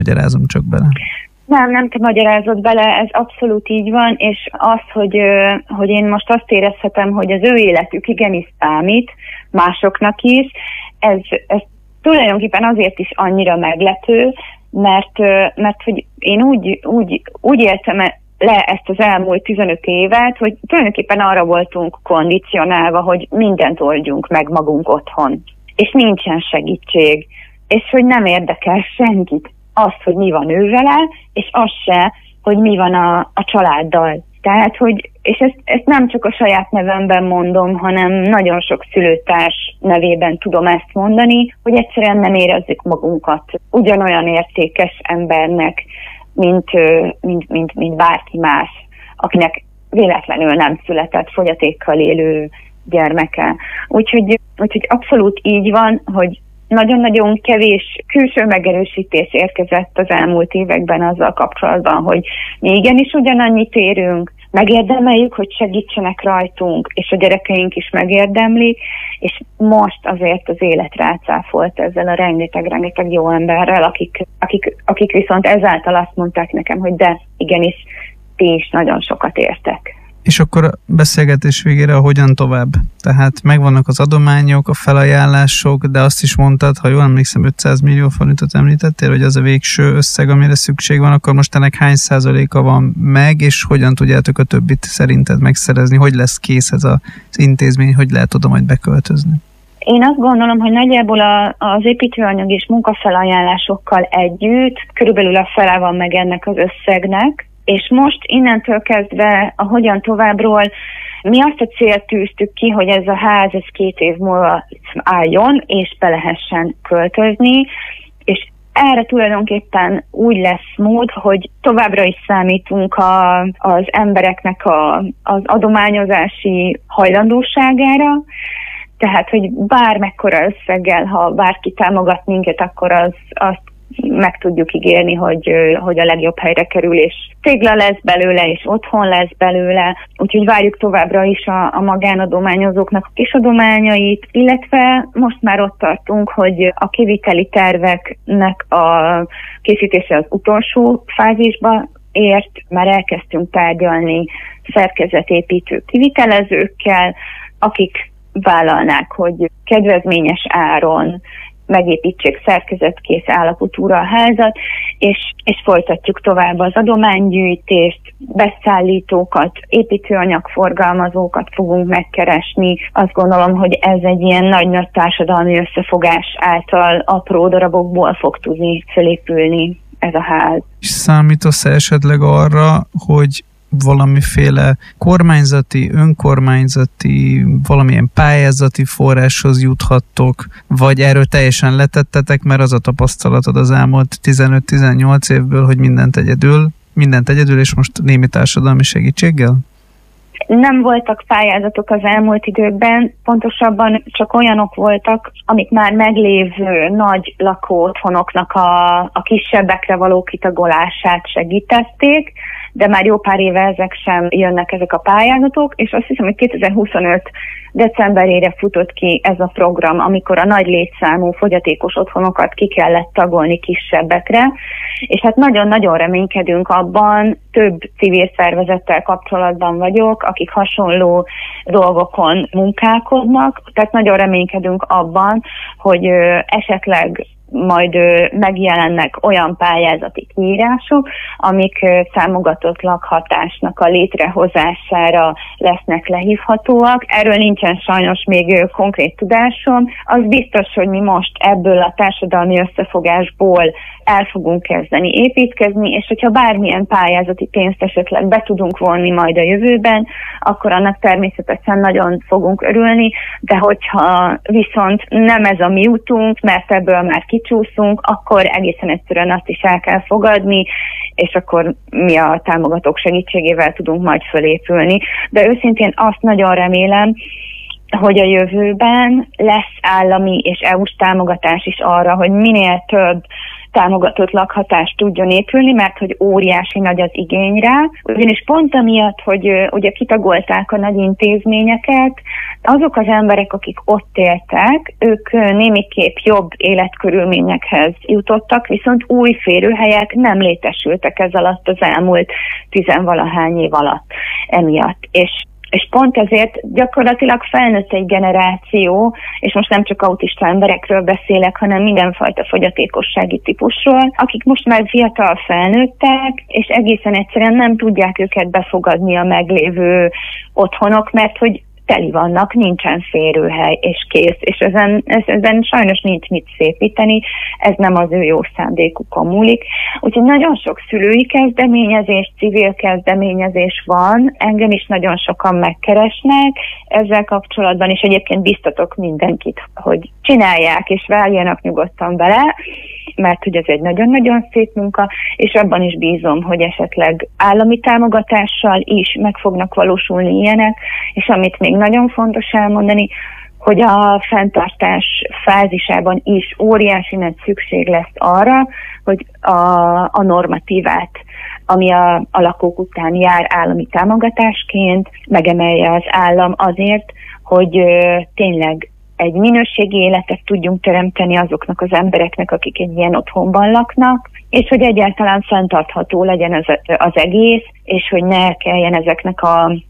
Magyarázom csak bele. Nem te magyarázod bele, ez abszolút így van, és az, hogy én most azt érezhetem, hogy az ő életük igenis számít másoknak is, ez tulajdonképpen azért is annyira meglepő, mert hogy én úgy éltem le ezt az elmúlt 15 évet, hogy tulajdonképpen arra voltunk kondicionálva, hogy mindent oldjunk meg magunk otthon. És nincsen segítség. És hogy nem érdekel senkit azt, hogy mi van ő vele, és az se, hogy mi van a családdal. Tehát, és ezt nem csak a saját nevemben mondom, hanem nagyon sok szülőtárs nevében tudom ezt mondani, hogy egyszerűen nem érezzük magunkat ugyanolyan értékes embernek, mint bárki más, akinek véletlenül nem született fogyatékkal élő gyermeke. Úgyhogy abszolút így van, hogy nagyon-nagyon kevés külső megerősítés érkezett az elmúlt években azzal kapcsolatban, hogy mi igenis ugyanannyit érünk, megérdemeljük, hogy segítsenek rajtunk, és a gyerekeink is megérdemlik, és most azért az élet rácáfolt ezzel a rengeteg jó emberrel, akik viszont ezáltal azt mondták nekem, hogy de igenis, ti is nagyon sokat értek. És akkor a beszélgetés végére hogyan tovább? Tehát megvannak az adományok, a felajánlások, de azt is mondtad, ha jól emlékszem, 500 millió forintot említettél, hogy az a végső összeg, amire szükség van, akkor most ennek hány százaléka van meg, és hogyan tudjátok a többit szerinted megszerezni? Hogy lesz kész ez az intézmény, hogy lehet oda majd beköltözni? Én azt gondolom, hogy nagyjából az építőanyag és munkafelajánlásokkal együtt körülbelül a fele van meg ennek az összegnek, és most innentől kezdve a hogyan továbbról mi azt a célt tűztük ki, hogy ez a ház 2 év múlva álljon, és be lehessen költözni, és erre tulajdonképpen úgy lesz mód, hogy továbbra is számítunk az embereknek az adományozási hajlandóságára, tehát, hogy bármekkora összeggel, ha bárki támogat minket, akkor azt meg tudjuk ígérni, hogy a legjobb helyre kerül, és tégla lesz belőle, és otthon lesz belőle. Úgyhogy várjuk továbbra is a magánadományozóknak a kisadományait, illetve most már ott tartunk, hogy a kiviteli terveknek a készítése az utolsó fázisba ért, már elkezdtünk tárgyalni szerkezetépítő kivitelezőkkel, akik vállalnák, hogy kedvezményes áron megépítsék szerkezetkész állapotúra a házat, és folytatjuk tovább az adománygyűjtést, beszállítókat, építőanyagforgalmazókat fogunk megkeresni. Azt gondolom, hogy ez egy ilyen nagy társadalmi összefogás által apró darabokból fog tudni felépülni ez a ház. És számítasz esetleg arra, hogy valamiféle kormányzati, önkormányzati, valamilyen pályázati forráshoz juthattok, vagy erről teljesen letettetek, mert az a tapasztalatod az elmúlt 15-18 évből, hogy mindent egyedül, és most némi társadalmi segítséggel? Nem voltak pályázatok az elmúlt időkben, pontosabban csak olyanok voltak, amik már meglévő nagy lakóotthonoknak a kisebbekre való kitagolását segítették, de már jó pár éve ezek sem jönnek ezek a pályázatok, és azt hiszem, hogy 2025 decemberére futott ki ez a program, amikor a nagy létszámú fogyatékos otthonokat ki kellett tagolni kisebbekre, és hát nagyon-nagyon reménykedünk abban, több civil szervezettel kapcsolatban vagyok, akik hasonló dolgokon munkálkodnak, tehát nagyon reménykedünk abban, hogy esetleg majd megjelennek olyan pályázati kiírások, amik támogatott lakhatásnak a létrehozására lesznek lehívhatóak. Erről nincsen sajnos még konkrét tudásom. Az biztos, hogy mi most ebből a társadalmi összefogásból el fogunk kezdeni építkezni, és hogyha bármilyen pályázati pénzt esetleg be tudunk vonni majd a jövőben, akkor annak természetesen nagyon fogunk örülni, de hogyha viszont nem ez a mi útunk, mert ebből már kicsúszunk, akkor egészen egyszerűen azt is el kell fogadni, és akkor mi a támogatók segítségével tudunk majd fölépülni. De őszintén azt nagyon remélem, hogy a jövőben lesz állami és EU-s támogatás is arra, hogy minél több támogatott lakhatás tudjon épülni, mert hogy óriási nagy az igény rá, ugyanis pont amiatt, hogy ugye kitagolták a nagy intézményeket, azok az emberek, akik ott éltek, ők némiképp jobb életkörülményekhez jutottak, viszont új férőhelyek nem létesültek ez alatt az elmúlt 10-valahány év alatt emiatt. És pont ezért gyakorlatilag felnőtt egy generáció, és most nem csak autista emberekről beszélek, hanem mindenfajta fogyatékossági típusról, akik most már fiatal felnőttek, és egészen egyszerűen nem tudják őket befogadni a meglévő otthonok, mert hogy teli vannak, nincsen férőhely, és kész. És ezen sajnos nincs mit szépíteni, ez nem az ő jó szándékukon múlik. Úgyhogy nagyon sok szülői kezdeményezés, civil kezdeményezés van, engem is nagyon sokan megkeresnek ezzel kapcsolatban, és egyébként biztatok mindenkit, hogy csinálják, és váljanak nyugodtan bele, mert hogy ez egy nagyon-nagyon szép munka, és abban is bízom, hogy esetleg állami támogatással is meg fognak valósulni ilyenek, és amit még nagyon fontos elmondani, hogy a fenntartás fázisában is óriási nagy szükség lesz arra, hogy a normatívát, ami a lakók után jár állami támogatásként, megemelje az állam azért, hogy tényleg egy minőségi életet tudjunk teremteni azoknak az embereknek, akik egy ilyen otthonban laknak, és hogy egyáltalán fenntartható legyen az egész, és hogy ne kelljen ezeknek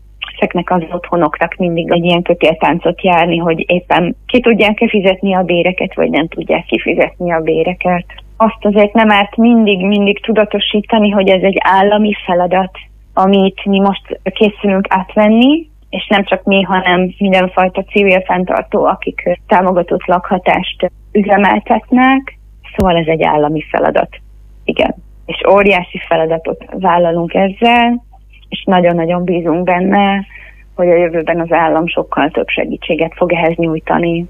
az otthonoknak mindig egy ilyen kötéltáncot járni, hogy éppen ki tudják-e fizetni a béreket, vagy nem tudják kifizetni a béreket. Azt azért nem árt mindig tudatosítani, hogy ez egy állami feladat, amit mi most készülünk átvenni, és nem csak mi, hanem mindenfajta civil fenntartó, akik támogatott lakhatást üzemeltetnek. Szóval ez egy állami feladat. Igen. És óriási feladatot vállalunk ezzel, és nagyon-nagyon bízunk benne, hogy a jövőben az állam sokkal több segítséget fog ehhez nyújtani.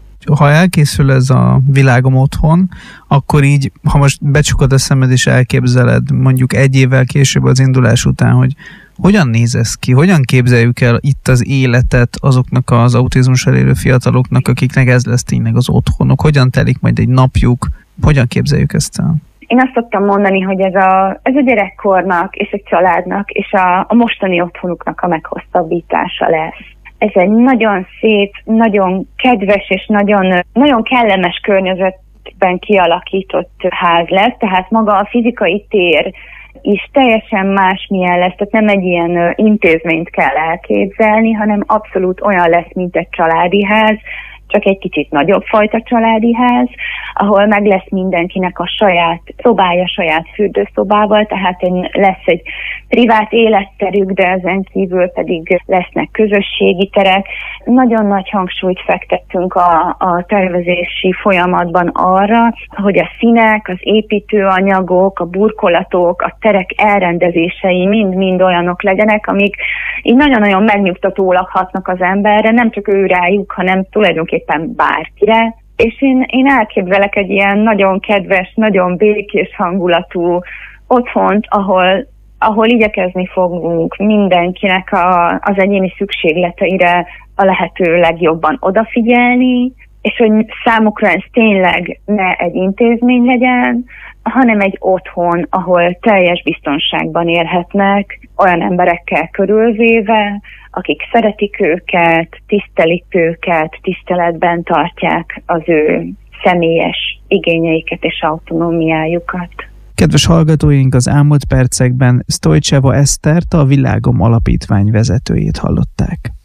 Ha elkészül ez a Világom otthon, akkor így, ha most becsukod a szemed és elképzeled mondjuk egy évvel később az indulás után, hogy hogyan néz ez ki? Hogyan képzeljük el itt az életet azoknak az autizmussal élő fiataloknak, akiknek ez lesz tényleg az otthonok? Hogyan telik majd egy napjuk? Hogyan képzeljük ezt el? Én azt szoktam mondani, hogy ez a gyerekkornak és a családnak és a mostani otthonuknak a meghosszabbítása lesz. Ez egy nagyon szép, nagyon kedves és nagyon kellemes környezetben kialakított ház lesz, tehát maga a fizikai tér is teljesen másmilyen lesz, tehát nem egy ilyen intézményt kell elképzelni, hanem abszolút olyan lesz, mint egy családi ház, csak egy kicsit nagyobb fajta családi ház, ahol meg lesz mindenkinek a saját szobája, saját fürdőszobával, tehát lesz egy privát életterük, de ezen kívül pedig lesznek közösségi terek. Nagyon nagy hangsúlyt fektettünk a tervezési folyamatban arra, hogy a színek, az építőanyagok, a burkolatok, a terek elrendezései mind-mind olyanok legyenek, amik így nagyon-nagyon megnyugtatólag hatnak az emberre, nem csak ő rájuk, hanem tulajdonképpen bárkire. És én elképzelek egy ilyen nagyon kedves, nagyon békés hangulatú otthont, ahol igyekezni fogunk mindenkinek az egyéni szükségleteire a lehető legjobban odafigyelni, és hogy számukra ez tényleg ne egy intézmény legyen, hanem egy otthon, ahol teljes biztonságban élhetnek, olyan emberekkel körülvéve, akik szeretik őket, tisztelik őket, tiszteletben tartják az ő személyes igényeiket és autonómiájukat. Kedves hallgatóink, az elmúlt percekben Sztojcseva Esztert, a Világom Alapítvány vezetőjét hallották.